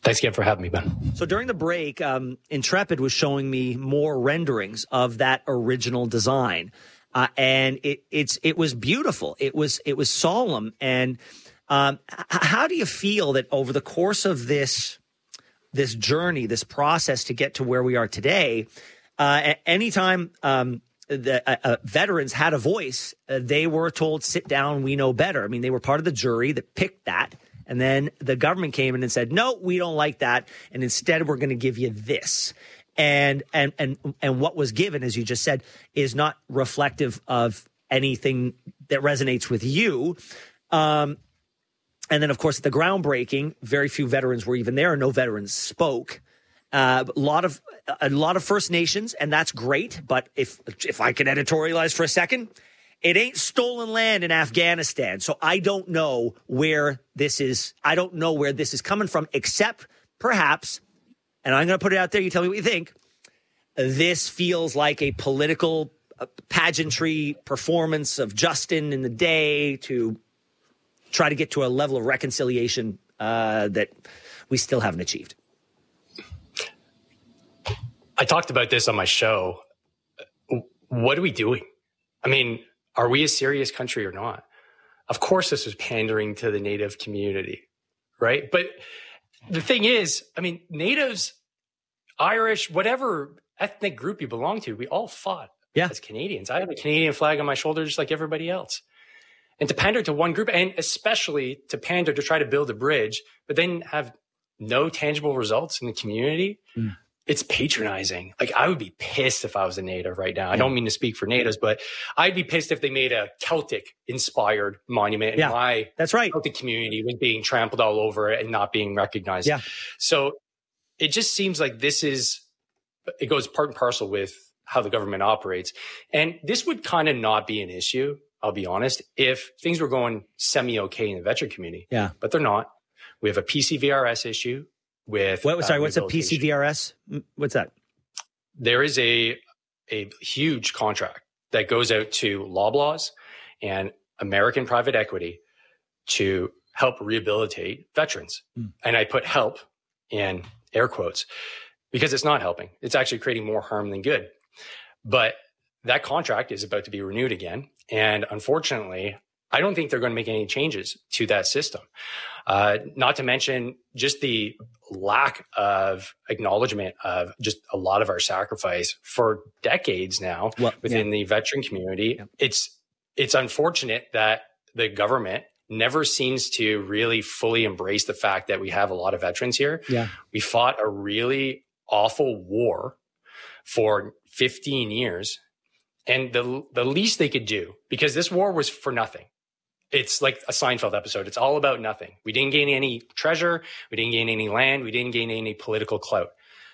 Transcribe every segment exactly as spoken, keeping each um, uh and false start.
Thanks again for having me, Ben. So during the break, um, Intrepid was showing me more renderings of that original design, uh, and it it's it was beautiful. It was it was solemn. And um, h- how do you feel that over the course of this this journey, this process to get to where we are today, uh, anytime um, the uh, uh, veterans had a voice, uh, they were told, "Sit down, we know better." I mean, they were part of the jury that picked that. And then the government came in and said, no, we don't like that. And instead, we're going to give you this. And and and and what was given, as you just said, is not reflective of anything that resonates with you. Um, and then, of course, at the groundbreaking, very few veterans were even there. No veterans spoke. Uh, a lot of a lot of First Nations, and that's great. But if if I can editorialize for a second, it ain't stolen land in Afghanistan. So I don't know where this is. I don't know where this is coming from, except perhaps, and I'm going to put it out there. You tell me what you think. This feels like a political pageantry performance of Justin in the day to try to get to a level of reconciliation uh, that we still haven't achieved. I talked about this on my show. What are we doing? I mean, are we a serious country or not? Of course, this was pandering to the Native community, right? But the thing is, I mean, Natives, Irish, whatever ethnic group you belong to, we all fought yeah. as Canadians. I have a Canadian flag on my shoulder just like everybody else. And to pander to one group, and especially to pander to try to build a bridge, but then have no tangible results in the community, mm. it's patronizing. Like, I would be pissed if I was a Native right now. I yeah. don't mean to speak for Natives, but I'd be pissed if they made a Celtic-inspired monument and yeah, my that's right. Celtic community was being trampled all over it and not being recognized. Yeah. So it just seems like this is, it goes part and parcel with how the government operates. And this would kind of not be an issue, I'll be honest, if things were going semi-okay in the veteran community. Yeah. But they're not. We have a P C V R S issue. With, what, sorry, uh, what's a P C V R S? What's that? There is a a huge contract that goes out to Loblaws and American private equity to help rehabilitate veterans. Mm. And I put help in air quotes because it's not helping. It's actually creating more harm than good. But that contract is about to be renewed again. And unfortunately, I don't think they're going to make any changes to that system. Uh, not to mention just the lack of acknowledgement of just a lot of our sacrifice for decades now well, within yeah. the veteran community. Yeah. It's it's unfortunate that the government never seems to really fully embrace the fact that we have a lot of veterans here. Yeah. We fought a really awful war for fifteen years. And the the least they could do, because this war was for nothing. It's like a Seinfeld episode. It's all about nothing. We didn't gain any treasure. We didn't gain any land. We didn't gain any political clout.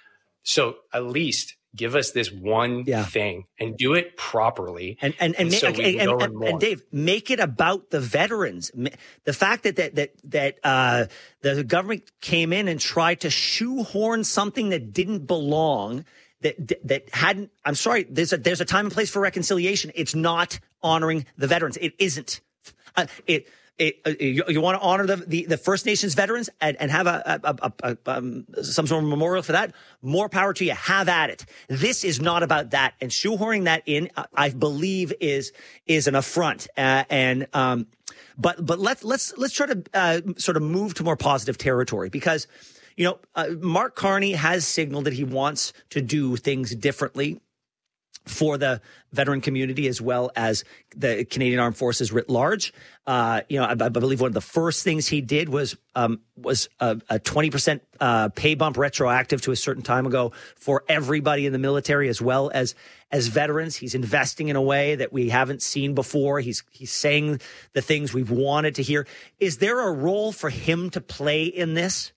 So at least give us this one yeah. thing and do it properly. And and and, and, so and, and, and, and Dave, make it about the veterans. The fact that that that that uh, the government came in and tried to shoehorn something that didn't belong. That that hadn't. I'm sorry. There's a there's a time and place for reconciliation. It's not honoring the veterans. It isn't. Uh, it, it, uh, you, you want to honor the, the, the First Nations veterans and, and have a, a, a, a um, some sort of memorial for that. More power to you. Have at it. This is not about that. And shoehorning that in, uh, I believe, is is an affront. Uh, and um, but but let's let's let's try to uh, sort of move to more positive territory, because you know uh, Mark Carney has signaled that he wants to do things differently for the veteran community as well as the Canadian Armed Forces writ large. Uh, you know, I, I believe one of the first things he did was um, was a, a twenty percent uh, pay bump retroactive to a certain time ago for everybody in the military as well as as veterans. He's investing in a way that we haven't seen before. He's he's saying the things we've wanted to hear. Is there a role for him to play in this?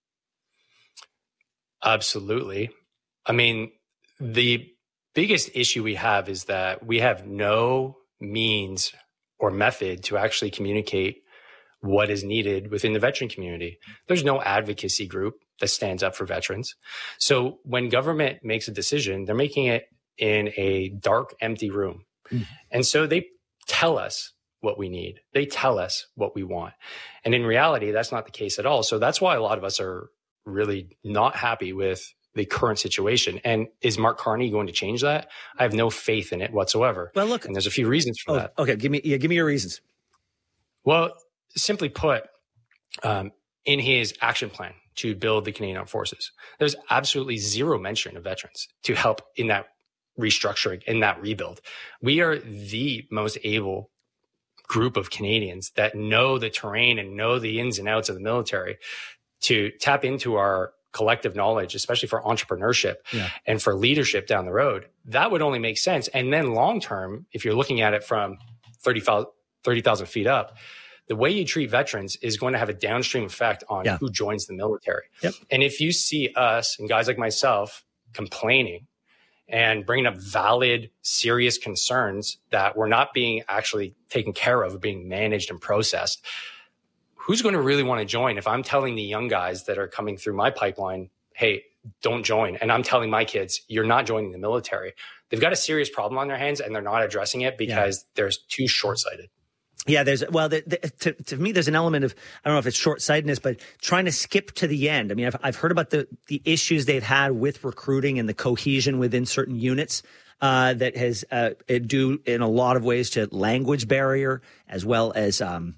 Absolutely. I mean, the biggest issue we have is that we have no means or method to actually communicate what is needed within the veteran community. There's no advocacy group that stands up for veterans. So when government makes a decision, they're making it in a dark, empty room. Mm. And so they tell us what we need. They tell us what we want. And in reality, that's not the case at all. So that's why a lot of us are really not happy with the current situation. And is Mark Carney going to change that? I have no faith in it whatsoever. Well, look, and there's a few reasons for oh, that. Okay, give me yeah, give me your reasons. Well, simply put, um, in his action plan to build the Canadian Armed Forces, there's absolutely zero mention of veterans to help in that restructuring, in that rebuild. We are the most able group of Canadians that know the terrain and know the ins and outs of the military to tap into our collective knowledge, especially for entrepreneurship yeah. and for leadership down the road. That would only make sense. And then long term, if you're looking at it from thirty thousand feet up, the way you treat veterans is going to have a downstream effect on yeah. who joins the military. Yep. And if you see us and guys like myself complaining and bringing up valid, serious concerns that we're not being actually taken care of, being managed and processed, who's going to really want to join if I'm telling the young guys that are coming through my pipeline, hey, don't join. And I'm telling my kids, you're not joining the military. They've got a serious problem on their hands and they're not addressing it because yeah. they're too short-sighted. Yeah, there's, well, the, the, to, to me, there's an element of, I don't know if it's short-sightedness, but trying to skip to the end. I mean, I've, I've heard about the, the issues they've had with recruiting and the cohesion within certain units uh, that has uh, due in a lot of ways to language barrier, as well as, um,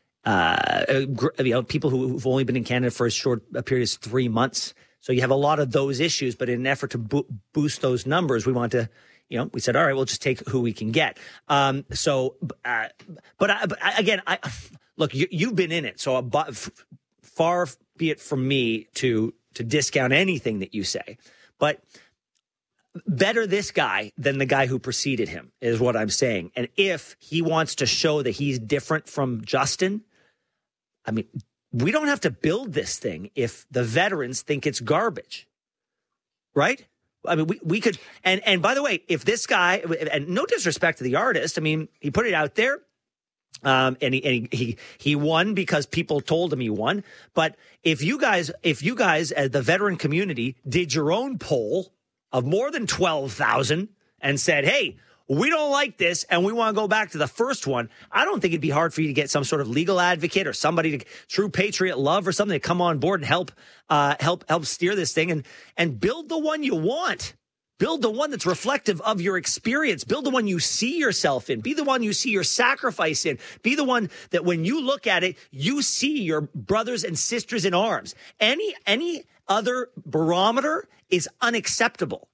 uh, you know, people who've only been in Canada for as short a period as three months. So you have a lot of those issues, but in an effort to bo- boost those numbers, we want to, you know, we said, all right, we'll just take who we can get. Um, so, uh, but, I, but I, again, I look, you, you've been in it. So uh, far be it from me to, to discount anything that you say, but better this guy than the guy who preceded him is what I'm saying. And if he wants to show that he's different from Justin, I mean, we don't have to build this thing if the veterans think it's garbage, right? I mean, we, we could, and, and by the way, if this guy, and no disrespect to the artist, I mean, he put it out there, um, and he, and he, he, he won because people told him he won. But if you guys, if you guys as the veteran community did your own poll of more than twelve thousand and said, hey, we don't like this and we want to go back to the first one, I don't think it'd be hard for you to get some sort of legal advocate or somebody to true patriot love or something to come on board and help uh, help help steer this thing and and build the one you want. Build the one that's reflective of your experience. Build the one you see yourself in. Be the one you see your sacrifice in. Be the one that when you look at it, you see your brothers and sisters in arms. Any any other barometer is unacceptable.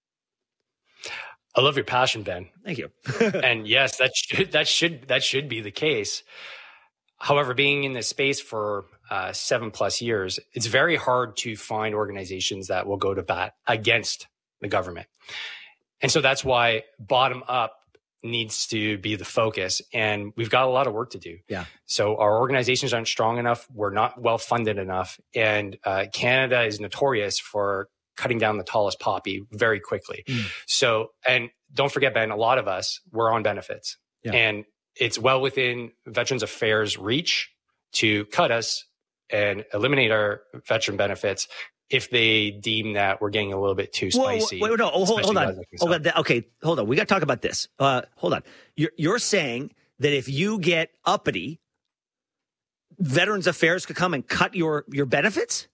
I love your passion, Ben. Thank you. And yes, that should, that should, that should be the case. However, being in this space for uh, seven plus years, it's very hard to find organizations that will go to bat against the government. And so that's why bottom up needs to be the focus. And we've got a lot of work to do. Yeah. So our organizations aren't strong enough. We're not well funded enough. And uh, Canada is notorious for cutting down the tallest poppy very quickly. Mm. So, and don't forget, Ben, a lot of us, we're on benefits. Yeah. And it's well within Veterans Affairs reach to cut us and eliminate our veteran benefits if they deem that we're getting a little bit too spicy. Whoa, wait, no, oh, hold, hold on. Like hold on. Okay, hold on. We got to talk about this. Uh, hold on. You're, you're saying that if you get uppity, Veterans Affairs could come and cut your, your benefits?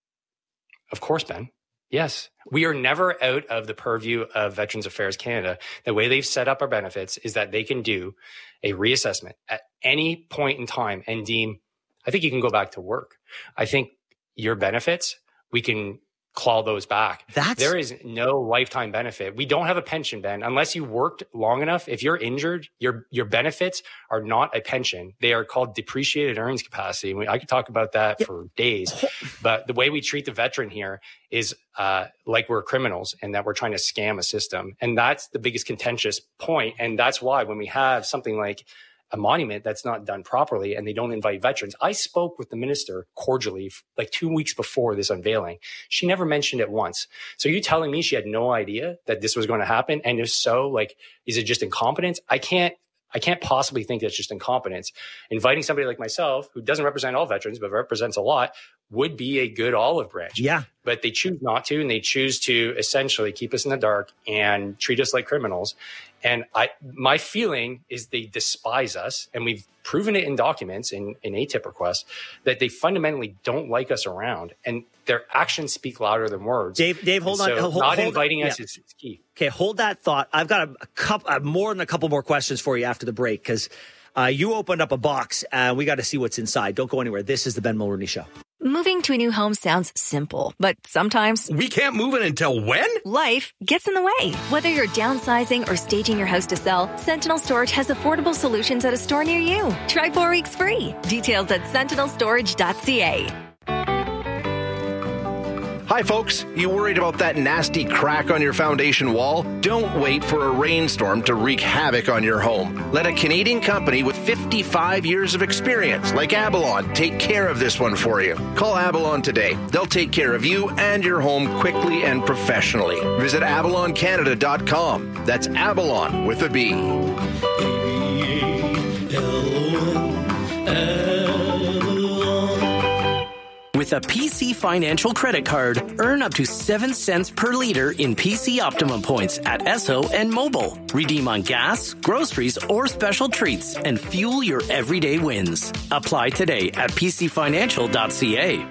Of course, Ben. Yes. We are never out of the purview of Veterans Affairs Canada. The way they've set up our benefits is that they can do a reassessment at any point in time and deem, I think you can go back to work. I think your benefits, we can claw those back. That's... There is no lifetime benefit. We don't have a pension, Ben, unless you worked long enough. If you're injured, your your benefits are not a pension. They are called depreciated earnings capacity. I could talk about that yeah. for days. But the way we treat the veteran here is uh, like we're criminals and that we're trying to scam a system. And that's the biggest contentious point. And that's why when we have something like a monument that's not done properly and they don't invite veterans. I spoke with the minister cordially like two weeks before this unveiling. She never mentioned it once. So you telling me she had no idea that this was going to happen? And if so, like, is it just incompetence? I can't, I can't possibly think that's just incompetence. Inviting somebody like myself, who doesn't represent all veterans, but represents a lot, would be a good olive branch. Yeah. But they choose not to, and they choose to essentially keep us in the dark and treat us like criminals. And I, my feeling is they despise us, and we've proven it in documents, in, in A T I P requests, that they fundamentally don't like us around, and their actions speak louder than words. Dave, Dave, hold and on. so Hold, not hold, inviting yeah. us is, is key. Okay, hold that thought. I've got a, a couple, uh, more than a couple more questions for you after the break, because uh, you opened up a box, and uh, we got to see what's inside. Don't go anywhere. This is the Ben Mulroney Show. Moving to a new home sounds simple, but sometimes we can't move in until when? Life gets in the way. Whether you're downsizing or staging your house to sell, Sentinel Storage has affordable solutions at a store near you. Try four weeks free. Details at sentinel storage dot c a. Hi, folks. You worried about that nasty crack on your foundation wall? Don't wait for a rainstorm to wreak havoc on your home. Let a Canadian company with fifty-five years of experience, like Abalon, take care of this one for you. Call Abalon today. They'll take care of you and your home quickly and professionally. Visit abalon canada dot com. That's Abalon with a B. With a P C Financial credit card, earn up to seven cents per liter in P C Optimum points at Esso and Mobile. Redeem on gas, groceries, or special treats and fuel your everyday wins. Apply today at p c financial dot c a.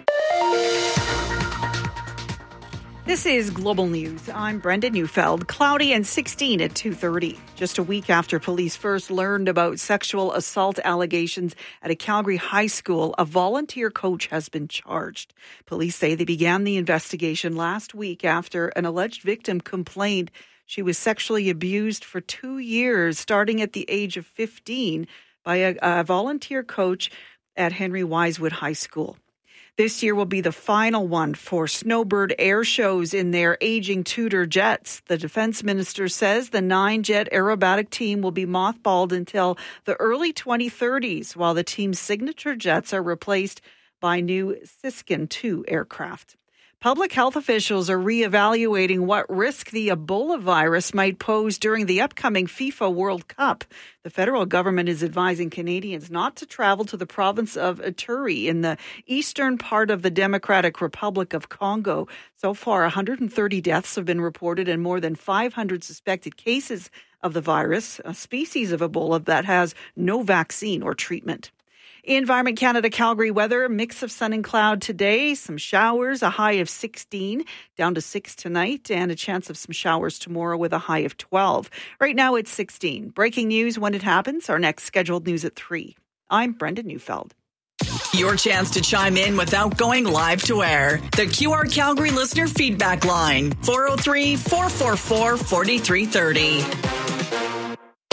This is Global News. I'm Brenda Neufeld. Cloudy and sixteen at two thirty. Just a week after police first learned about sexual assault allegations at a Calgary high school, a volunteer coach has been charged. Police say they began the investigation last week after an alleged victim complained she was sexually abused for two years, starting at the age of fifteen, by a, a volunteer coach at Henry Wisewood High School. This year will be the final one for Snowbird air shows in their aging Tudor jets. The defense minister says the nine-jet aerobatic team will be mothballed until the early twenty thirties, while the team's signature jets are replaced by new Siskin two aircraft. Public health officials are reevaluating what risk the Ebola virus might pose during the upcoming FIFA World Cup. The federal government is advising Canadians not to travel to the province of Ituri in the eastern part of the Democratic Republic of Congo. So far, one hundred thirty deaths have been reported and more than five hundred suspected cases of the virus, a species of Ebola that has no vaccine or treatment. Environment Canada Calgary weather, mix of sun and cloud today, some showers, a high of sixteen, down to six tonight, and a chance of some showers tomorrow with a high of twelve. Right now it's sixteen. Breaking news when it happens, our next scheduled news at three. I'm Brenda Neufeld. Your chance to chime in without going live to air. The Q R Calgary listener feedback line, four oh three, four four four, four three three oh.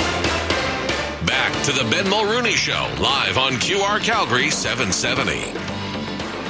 Back to the Ben Mulroney Show, live on Q R Calgary seven seventy.